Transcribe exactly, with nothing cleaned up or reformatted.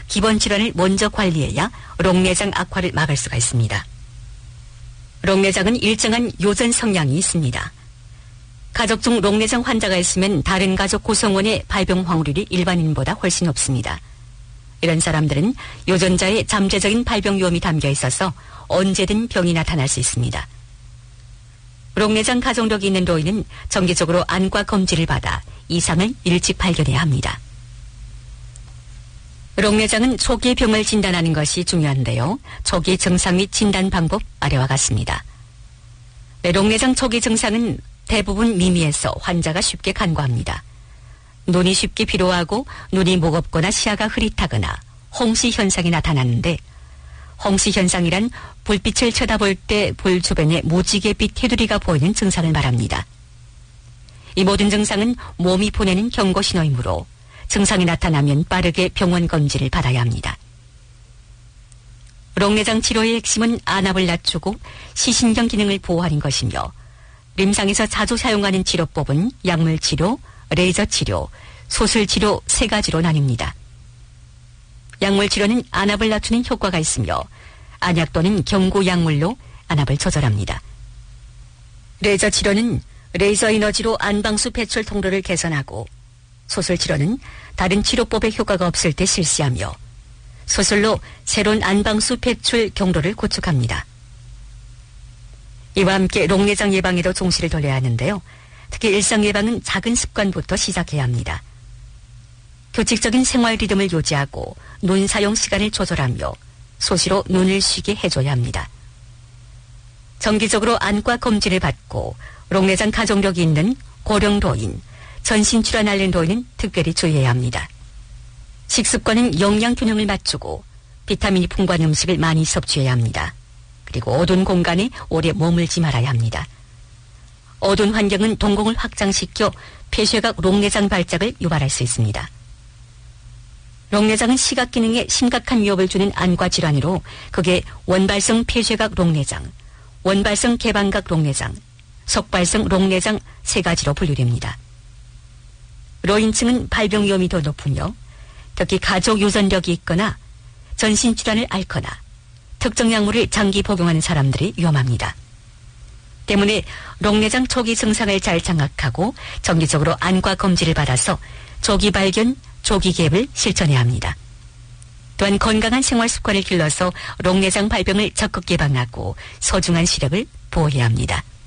기본 질환을 먼저 관리해야 록내장 악화를 막을 수가 있습니다. 록내장은 일정한 요전 성향이 있습니다. 가족 중 록내장 환자가 있으면 다른 가족 구성원의 발병 확률이 일반인보다 훨씬 높습니다. 이런 사람들은 유전자에 잠재적인 발병 위험이 담겨 있어서 언제든 병이 나타날 수 있습니다. 록내장 가족력이 있는 노인은 정기적으로 안과 검진을 받아 이상을 일찍 발견해야 합니다. 록내장은 초기 병을 진단하는 것이 중요한데요. 초기 증상 및 진단 방법 아래와 같습니다. 네, 록내장 초기 증상은 대부분 미미해서 환자가 쉽게 간과합니다. 눈이 쉽게 피로하고 눈이 무겁거나 시야가 흐릿하거나 홍시 현상이 나타나는데, 홍시 현상이란 불빛을 쳐다볼 때 볼 주변에 무지개빛 테두리가 보이는 증상을 말합니다. 이 모든 증상은 몸이 보내는 경고 신호이므로 증상이 나타나면 빠르게 병원 검진을 받아야 합니다. 록내장 치료의 핵심은 안압을 낮추고 시신경 기능을 보호하는 것이며, 림상에서 자주 사용하는 치료법은 약물 치료, 레이저 치료, 소술 치료 세 가지로 나뉩니다. 약물 치료는 안압을 낮추는 효과가 있으며 안약 또는 경구 약물로 안압을 조절합니다. 레이저 치료는 레이저 에너지로 안방수 배출 통로를 개선하고, 소술 치료는 다른 치료법의 효과가 없을 때 실시하며 소술로 새로운 안방수 배출 경로를 구축합니다. 이와 함께 록내장 예방에도重시를 돌려야 하는데요. 특히 일상 예방은 작은 습관부터 시작해야 합니다. 규칙적인 생활 리듬을 유지하고 눈 사용 시간을 조절하며 소시로 눈을 쉬게 해줘야 합니다. 정기적으로 안과 검진을 받고 록내장 가족력이 있는 고령 노인, 전신질환 앓는 노인은 특별히 주의해야 합니다. 식습관은 영양 균형을 맞추고 비타민이 풍부한 음식을 많이 섭취해야 합니다. 그리고 어두운 공간에 오래 머물지 말아야 합니다. 어두운 환경은 동공을 확장시켜 폐쇄각 록내장 발작을 유발할 수 있습니다. 록내장은 시각 기능에 심각한 위협을 주는 안과 질환으로 그게 원발성 폐쇄각 록내장, 원발성 개방각 록내장, 속발성 록내장 세 가지로 분류됩니다. 노인층은 발병 위험이 더 높으며 특히 가족 유전력이 있거나 전신질환을 앓거나 특정 약물을 장기 복용하는 사람들이 위험합니다. 때문에 록내장 초기 증상을 잘 장악하고 정기적으로 안과 검진을 받아서 조기 발견, 조기 개입을 실천해야 합니다. 또한 건강한 생활 습관을 길러서 록내장 발병을 적극 예방하고 소중한 시력을 보호해야 합니다.